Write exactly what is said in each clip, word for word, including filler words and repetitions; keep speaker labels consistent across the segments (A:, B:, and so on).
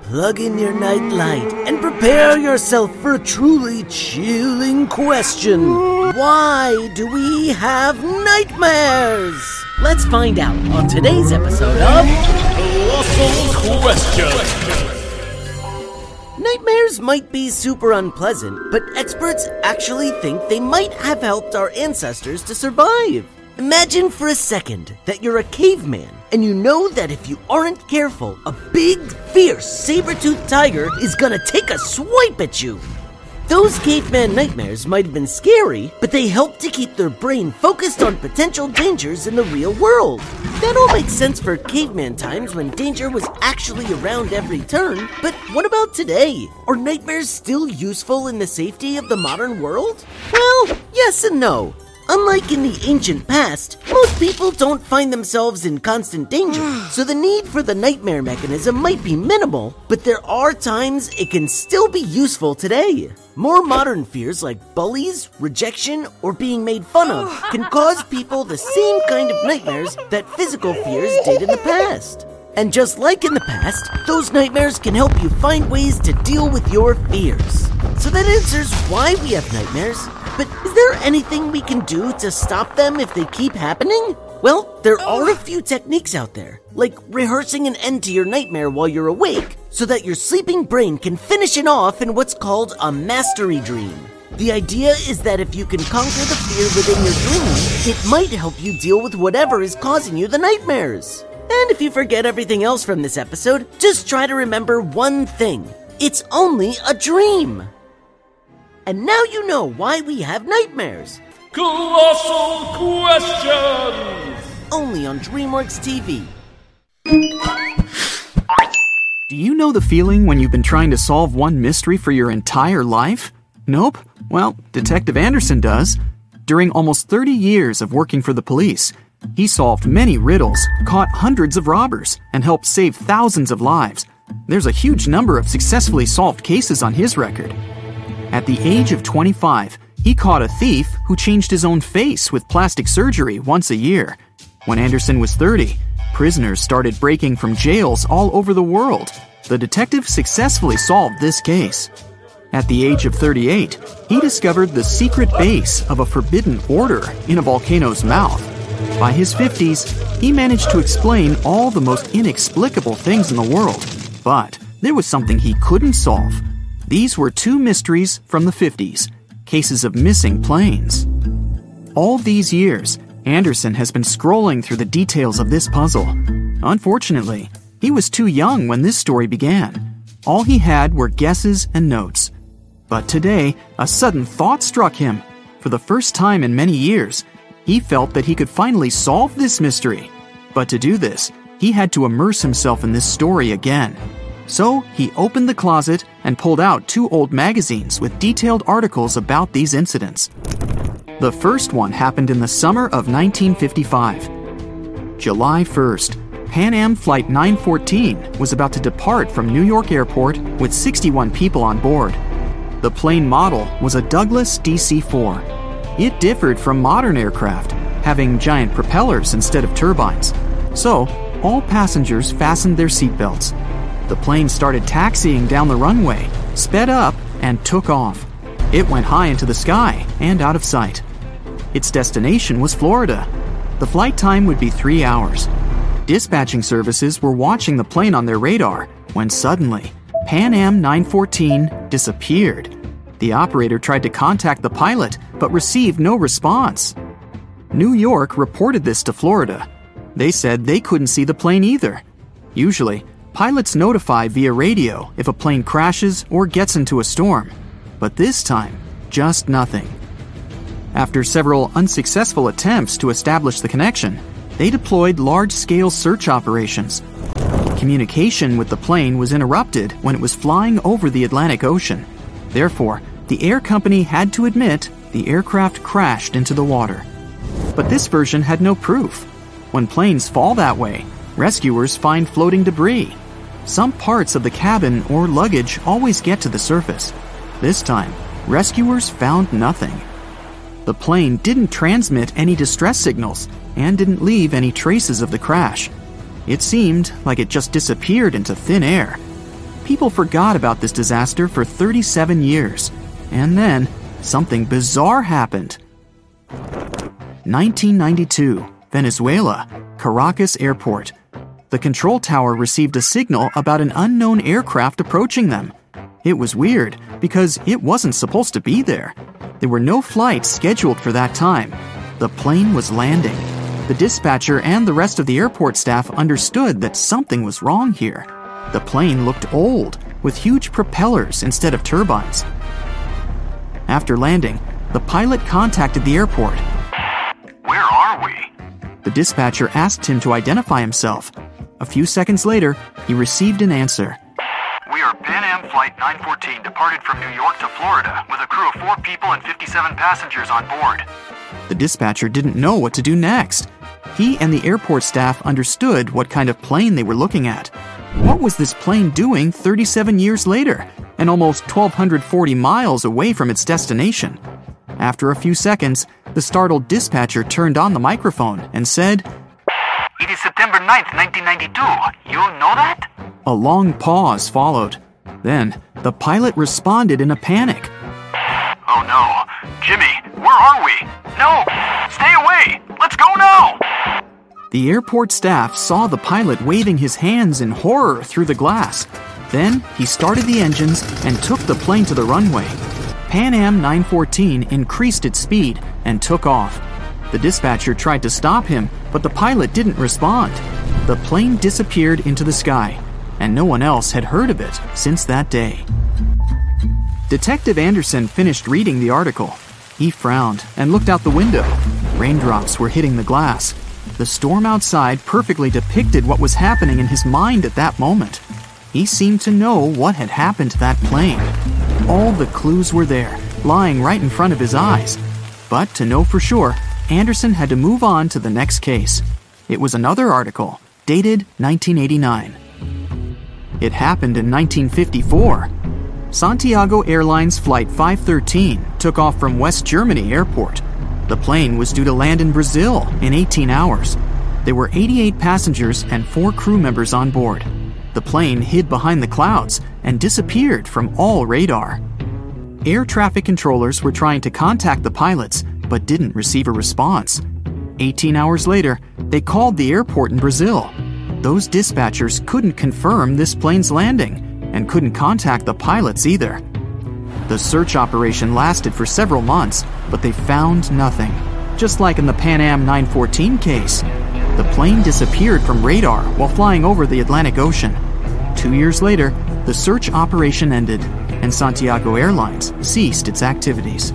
A: plug in your night light and prepare yourself for a truly chilling question. Why do we have nightmares? Let's find out on today's episode of
B: Colossal Question.
A: Nightmares might be super unpleasant, but experts actually think they might have helped our ancestors to survive. Imagine for a second that you're a caveman, and you know that if you aren't careful, a big, fierce, saber-toothed tiger is gonna take a swipe at you. Those caveman nightmares might have been scary, but they helped to keep their brain focused on potential dangers in the real world. That all makes sense for caveman times when danger was actually around every turn, but what about today? Are nightmares still useful in the safety of the modern world? Well, yes and no. Unlike in the ancient past, most people don't find themselves in constant danger, so the need for the nightmare mechanism might be minimal, but there are times it can still be useful today. More modern fears like bullies, rejection, or being made fun of can cause people the same kind of nightmares that physical fears did in the past. And just like in the past, those nightmares can help you find ways to deal with your fears. So that answers why we have nightmares. But is there anything we can do to stop them if they keep happening? Well, there are a few techniques out there, like rehearsing an end to your nightmare while you're awake, so that your sleeping brain can finish it off in what's called a mastery dream. The idea is that if you can conquer the fear within your dream, it might help you deal with whatever is causing you the nightmares. And if you forget everything else from this episode, just try to remember one thing. It's only a dream. And now you know why we have nightmares.
B: Colossal Questions!
A: Only on DreamWorks T V.
C: Do you know the feeling when you've been trying to solve one mystery for your entire life? Nope? Well, Detective Anderson does. During almost thirty years of working for the police, he solved many riddles, caught hundreds of robbers, and helped save thousands of lives. There's a huge number of successfully solved cases on his record. At the age of twenty-five, he caught a thief who changed his own face with plastic surgery once a year. When Anderson was thirty, prisoners started breaking from jails all over the world. The detective successfully solved this case. At the age of thirty-eight, he discovered the secret base of a forbidden order in a volcano's mouth. By his fifties, he managed to explain all the most inexplicable things in the world. But there was something he couldn't solve. These were two mysteries from the fifties, cases of missing planes. All these years, Anderson has been scrolling through the details of this puzzle. Unfortunately, he was too young when this story began. All he had were guesses and notes. But today, a sudden thought struck him. For the first time in many years, he felt that he could finally solve this mystery. But to do this, he had to immerse himself in this story again. So he opened the closet and pulled out two old magazines with detailed articles about these incidents. The first one happened in the summer of nineteen fifty-five. July first, Pan Am Flight nine fourteen was about to depart from New York Airport with sixty-one people on board. The plane model was a Douglas D C four. It differed from modern aircraft, having giant propellers instead of turbines. So, all passengers fastened their seatbelts. The plane started taxiing down the runway, sped up, and took off. It went high into the sky and out of sight. Its destination was Florida. The flight time would be three hours. Dispatching services were watching the plane on their radar when suddenly, Pan Am nine fourteen disappeared. The operator tried to contact the pilot, but received no response. New York reported this to Florida. They said they couldn't see the plane either. Usually, pilots notify via radio if a plane crashes or gets into a storm. But this time, just nothing. After several unsuccessful attempts to establish the connection, they deployed large-scale search operations. Communication with the plane was interrupted when it was flying over the Atlantic Ocean. Therefore, the air company had to admit the aircraft crashed into the water. But this version had no proof. When planes fall that way, rescuers find floating debris. Some parts of the cabin or luggage always get to the surface. This time, rescuers found nothing. The plane didn't transmit any distress signals and didn't leave any traces of the crash. It seemed like it just disappeared into thin air. People forgot about this disaster for thirty-seven years. And then, something bizarre happened. nineteen ninety-two, Venezuela, Caracas Airport. The control tower received a signal about an unknown aircraft approaching them. It was weird because it wasn't supposed to be there. There were no flights scheduled for that time. The plane was landing. The dispatcher and the rest of the airport staff understood that something was wrong here. The plane looked old, with huge propellers instead of turbines. After landing, the pilot contacted the airport.
D: Where are we?
C: The dispatcher asked him to identify himself. A few seconds later, he received an answer.
D: We are Pan Am Flight nine fourteen, departed from New York to Florida, with a crew of four people and fifty-seven passengers on board.
C: The dispatcher didn't know what to do next. He and the airport staff understood what kind of plane they were looking at. What was this plane doing thirty-seven years later, and almost one thousand two hundred forty miles away from its destination? After a few seconds, the startled dispatcher turned on the microphone and said,
D: It is September ninth, nineteen ninety-two. You know that?
C: A long pause followed. Then, the pilot responded in a panic.
D: Oh no. Jimmy, where are we? No! Stay away! Let's go now!
C: The airport staff saw the pilot waving his hands in horror through the glass. Then, he started the engines and took the plane to the runway. Pan Am nine fourteen increased its speed and took off. The dispatcher tried to stop him, but the pilot didn't respond. The plane disappeared into the sky, and no one else had heard of it since that day. Detective Anderson finished reading the article. He frowned and looked out the window. Raindrops were hitting the glass. The storm outside perfectly depicted what was happening in his mind at that moment. He seemed to know what had happened to that plane. All the clues were there, lying right in front of his eyes. But to know for sure, Anderson had to move on to the next case. It was another article, dated nineteen eighty-nine. It happened in nineteen fifty-four. Santiago Airlines Flight five thirteen took off from West Germany Airport. The plane was due to land in Brazil in eighteen hours. There were eighty-eight passengers and four crew members on board. The plane hid behind the clouds and disappeared from all radar. Air traffic controllers were trying to contact the pilots, but didn't receive a response. eighteen hours later, they called the airport in Brazil. Those dispatchers couldn't confirm this plane's landing and couldn't contact the pilots either. The search operation lasted for several months, but they found nothing. Just like in the Pan Am nine fourteen case, the plane disappeared from radar while flying over the Atlantic Ocean. Two years later, the search operation ended, and Santiago Airlines ceased its activities.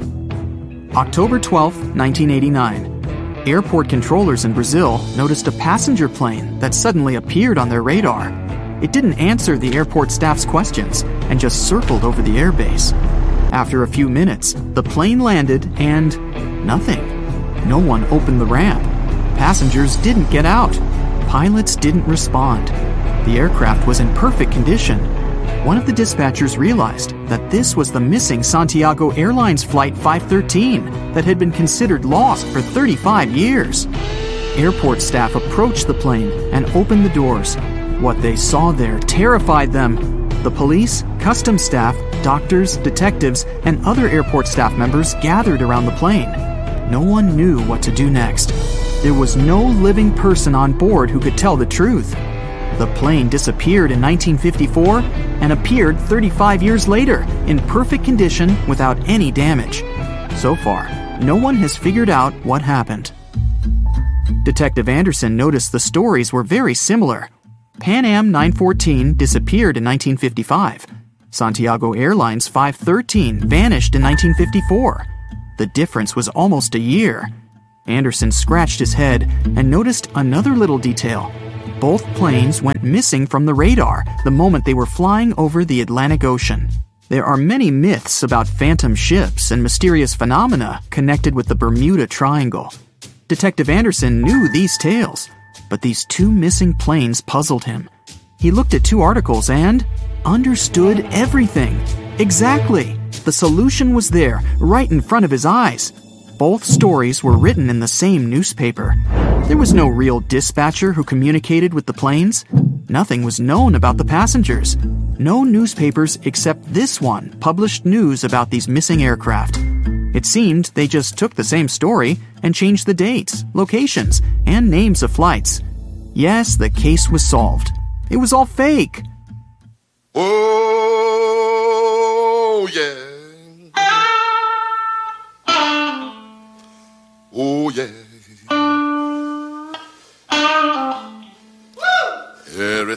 C: October twelfth, nineteen eighty-nine. Airport controllers in Brazil noticed a passenger plane that suddenly appeared on their radar. It didn't answer the airport staff's questions and just circled over the airbase. After a few minutes, the plane landed and nothing. No one opened the ramp. Passengers didn't get out. Pilots didn't respond. The aircraft was in perfect condition. One of the dispatchers realized that this was the missing Santiago Airlines Flight five thirteen that had been considered lost for thirty-five years. Airport staff approached the plane and opened the doors. What they saw there terrified them. The police, customs staff, doctors, detectives, and other airport staff members gathered around the plane. No one knew what to do next. There was no living person on board who could tell the truth. The plane disappeared in nineteen fifty-four and appeared thirty-five years later in perfect condition without any damage. So far, no one has figured out what happened. Detective Anderson noticed the stories were very similar. Pan Am nine fourteen disappeared in nineteen fifty-five. Santiago Airlines five thirteen vanished in nineteen fifty-four. The difference was almost a year. Anderson scratched his head and noticed another little detail. Both planes went missing from the radar the moment they were flying over the Atlantic Ocean. There are many myths about phantom ships and mysterious phenomena connected with the Bermuda Triangle. Detective Anderson knew these tales, but these two missing planes puzzled him. He looked at two articles and understood everything. Exactly! The solution was there, right in front of his eyes. Both stories were written in the same newspaper. There was no real dispatcher who communicated with the planes. Nothing was known about the passengers. No newspapers except this one published news about these missing aircraft. It seemed they just took the same story and changed the dates, locations, and names of flights. Yes, the case was solved. It was all fake.
E: Oh, yeah. Oh, yeah.